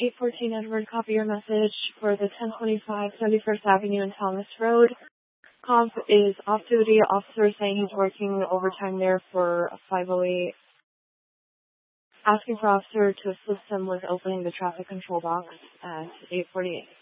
814 Edward, copy your message for the 1025 71st Avenue and Thomas Road. Comp is off duty. Officer is saying he's working overtime there for 508. Asking for officer to assist him with opening the traffic control box at 848.